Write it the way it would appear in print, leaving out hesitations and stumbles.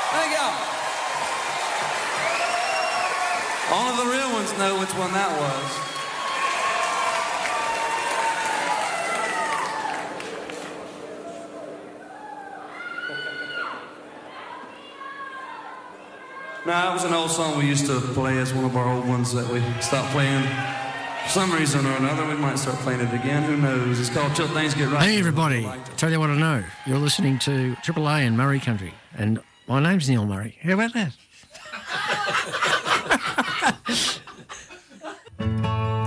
Thank y'all. Only the real ones know which one that was. No, that was an old song we used to play as one of our old ones that we stopped playing. For some reason or another, we might start playing it again. Who knows? It's called Till Things Get Right. Hey, everybody. Tell you what I know. You're listening to Triple A in Murray Country. And my name's Neil Murray. How about that?